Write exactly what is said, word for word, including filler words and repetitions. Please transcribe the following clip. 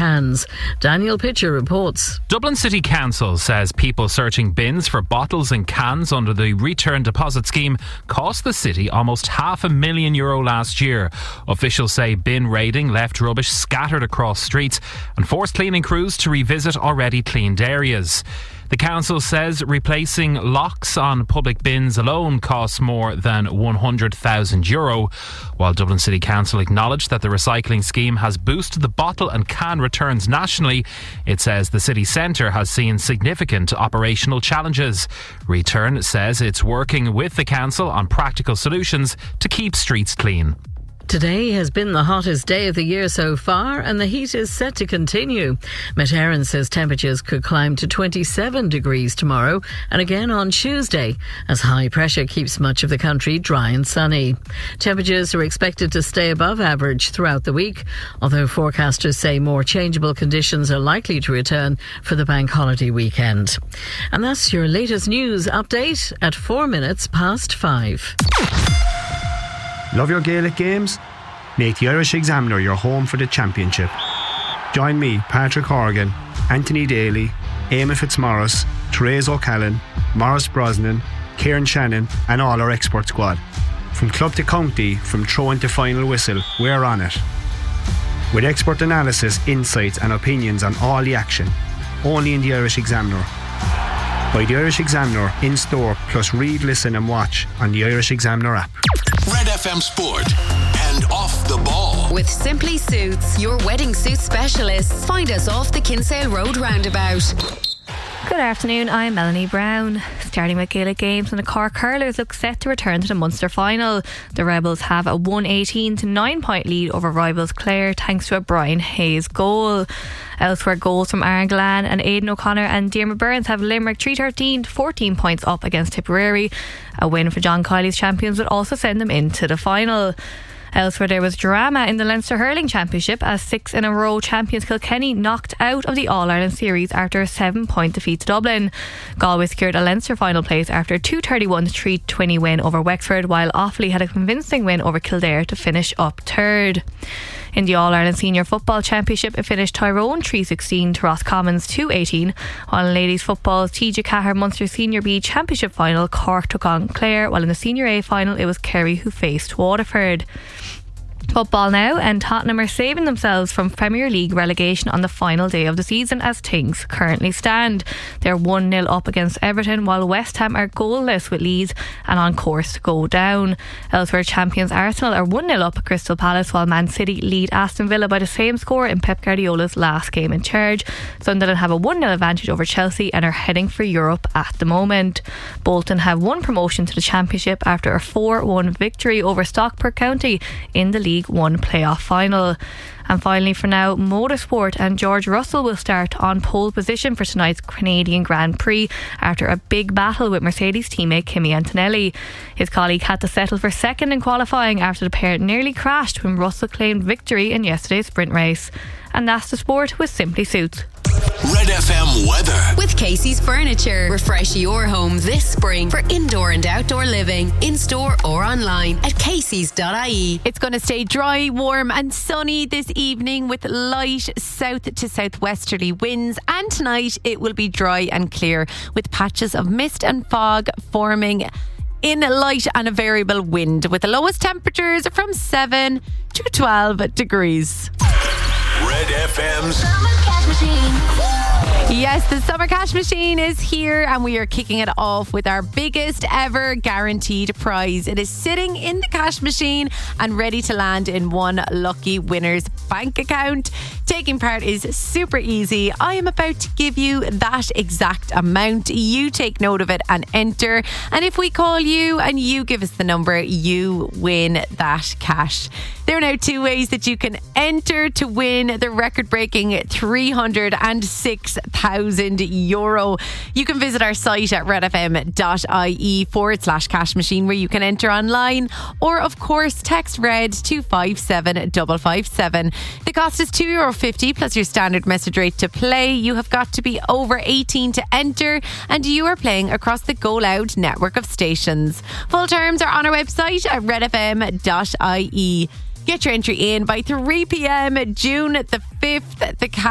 cans. Daniel Pitcher reports. Dublin City Council says people searching bins for bottles and cans under the return deposit scheme cost the city almost half a million euro last year. Officials say bin raiding left rubbish scattered across streets and forced cleaning crews to revisit already cleaned areas. The council says replacing locks on public bins alone costs more than one hundred thousand euro. While Dublin City Council acknowledged that the recycling scheme has boosted the bottle and can returns nationally, it says the city centre has seen significant operational challenges. Return says it's working with the council on practical solutions to keep streets clean. Today has been the hottest day of the year so far, and the heat is set to continue. Met Éireann says temperatures could climb to twenty-seven degrees tomorrow and again on Tuesday, as high pressure keeps much of the country dry and sunny. Temperatures are expected to stay above average throughout the week, although forecasters say more changeable conditions are likely to return for the bank holiday weekend. And that's your latest news update at four minutes past five. Love your Gaelic games? Make the Irish Examiner your home for the championship. Join me, Patrick Horgan, Anthony Daly, Eamon Fitzmaurice, Therese O'Callaghan, Maurice Brosnan, Kieran Shannon and all our expert squad. From club to county, from throw-in to final whistle, we're on it. With expert analysis, insights and opinions on all the action. Only in the Irish Examiner. Buy the Irish Examiner in store, plus read, listen and watch on the Irish Examiner app. Red F M Sport and Off the Ball. With Simply Suits, your wedding suit specialists. Find us off the Kinsale Road roundabout. Good afternoon, I'm Melanie Brown. Starting with Gaelic games, and the Cork Hurlers look set to return to the Munster final. The Rebels have a one eighteen to nine point lead over rivals Clare thanks to a Brian Hayes goal. Elsewhere, goals from Aaron Gillan and Aidan O'Connor and Diarmuid Burns have Limerick three thirteen to fourteen points up against Tipperary. A win for John Kiley's champions would also send them into the final. Elsewhere, there was drama in the Leinster Hurling Championship as six in a row champions Kilkenny knocked out of the All-Ireland series after a seven point defeat to Dublin. Galway secured a Leinster final place after a two thirty-one to three twenty win over Wexford, while Offaly had a convincing win over Kildare to finish up third. In the All-Ireland Senior Football Championship, it finished Tyrone three sixteen to Roscommons two eighteen, while in Ladies Football, T J Cahir Munster Senior B Championship final, Cork took on Clare, while in the Senior A final it was Kerry who faced Waterford. Football now, and Tottenham are saving themselves from Premier League relegation on the final day of the season as things currently stand. They're one nil up against Everton, while West Ham are goalless with Leeds and on course to go down. Elsewhere, champions Arsenal are one nil up at Crystal Palace, while Man City lead Aston Villa by the same score in Pep Guardiola's last game in charge. Sunderland have a one nil advantage over Chelsea and are heading for Europe at the moment. Bolton have won promotion to the Championship after a four one victory over Stockport County in the League One playoff final. And finally, for now, motorsport, and George Russell will start on pole position for tonight's Canadian Grand Prix after a big battle with Mercedes teammate Kimi Antonelli. His colleague had to settle for second in qualifying after the pair nearly crashed when Russell claimed victory in yesterday's sprint race. And that's the sport with Simply Suits. Red F M weather. With Casey's Furniture. Refresh your home this spring for indoor and outdoor living, in store or online at caseys dot I E. It's going to stay dry, warm and sunny this evening with light south to southwesterly winds, and tonight it will be dry and clear with patches of mist and fog forming in light and a variable wind, with the lowest temperatures from seven to twelve degrees. Red F M's Yes, the Summer Cash Machine is here, and we are kicking it off with our biggest ever guaranteed prize. It is sitting in the cash machine and ready to land in one lucky winner's bank account. Taking part is super easy. I am about to give you that exact amount. You take note of it and enter. And if we call you and you give us the number, you win that cash. There are now two ways that you can enter to win the record-breaking three hundred six thousand euro. You can visit our site at redfm.ie forward slash cash machine, where you can enter online, or of course text RED to five seven five five seven. The cost is two euro fifty plus your standard message rate to play. You have got to be over eighteen to enter, and you are playing across the Go Loud network of stations. Full terms are on our website at redfm.ie. Get your entry in by three p.m. June the fifth. The